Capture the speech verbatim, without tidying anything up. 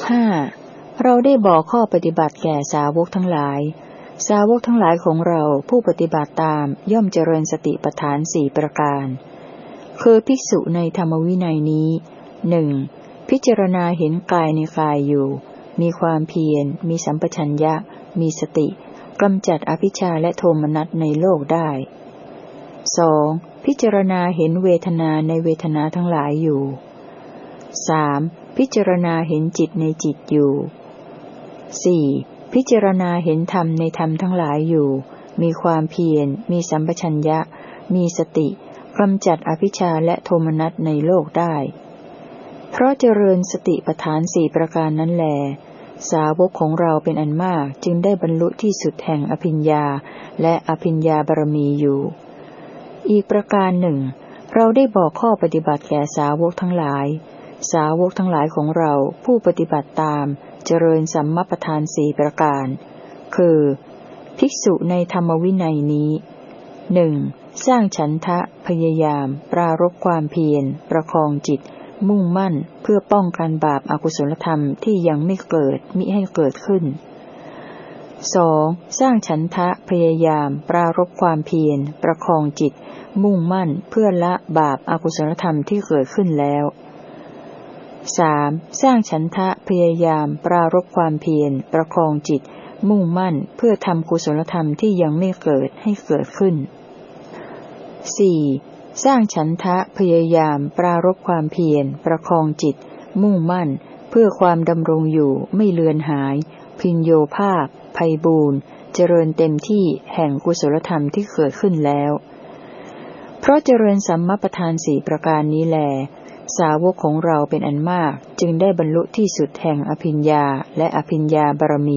ห้าเราได้บอกข้อปฏิบัติแก่สาวกทั้งหลายสาวกทั้งหลายของเราผู้ปฏิบัติตามย่อมเจริญสติปัฏฐานสี่ประการคือภิกษุในธรรมวินัยนี้หนึ่งพิจารณาเห็นกายในกายอยู่มีความเพียรมีสัมปชัญญะมีสติกำจัดอภิชฌาและโทมนัสในโลกได้สองพิจารณาเห็นเวทนาในเวทนาทั้งหลายอยู่สามพิจารณาเห็นจิตในจิตอยู่สี่พิจารณาเห็นธรรมในธรรมทั้งหลายอยู่มีความเพียรมีสัมปชัญญะมีสติกำจัดอภิชฌาและโทมนัสในโลกได้เพราะเจริญสติปัฏฐานสี่ประการนั้นแลสาวกของเราเป็นอันมากจึงได้บรรลุที่สุดแห่งอภิญญาและอภิญญาบารมีอยู่อีกประการหนึ่งเราได้บอกข้อปฏิบัติแก่สาวกทั้งหลายสาวกทั้งหลายของเราผู้ปฏิบัติตามเจริญสัมมาประธานสี่ประการคือภิกษุในธรรมวินัยนี้หนึ่งสร้างฉันทะพยายามปรารภความเพียรประคองจิตมุ่งมั่นเพื่อป้องกันบาปอกุศลธรรมที่ยังไม่เกิดมิให้เกิดขึ้นสองสร้างฉันทะพยายามปรารภความเพียรประคองจิตมุ่งมั่นเพื่อละบาปอกุศลธรรมที่เกิดขึ้นแล้วสามสร้างฉันทะพยายามปรารภความเพียรประคองจิตมุ่งมั่นเพื่อทำกุศลธรรมที่ยังไม่เกิดให้เกิดขึ้นสี่สร้างฉันทะพยายามปรารภความเพียรประคองจิตมุ่งมั่นเพื่อความดำรงอยู่ไม่เลือนหายพินโยภาพไพบูรณ์เจริญเต็มที่แห่งกุศลธรรมที่เกิดขึ้นแล้วเพราะเจริญสัมมาประธานสี่ประการนี้แลสาวกของเราเป็นอันมากจึงได้บรรลุที่สุดแห่งอภิญญาและอภิญญาบารมี